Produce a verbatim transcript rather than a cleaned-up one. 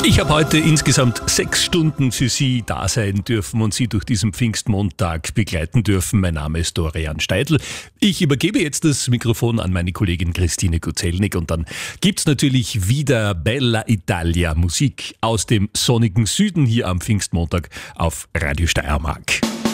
Ich habe heute insgesamt sechs Stunden für Sie da sein dürfen und Sie durch diesen Pfingstmontag begleiten dürfen. Mein Name ist Dorian Steidl. Ich übergebe jetzt das Mikrofon an meine Kollegin Christine Guzelnik und dann gibt's natürlich wieder Bella Italia, Musik aus dem sonnigen Süden hier am Pfingstmontag auf Radio Steiermark.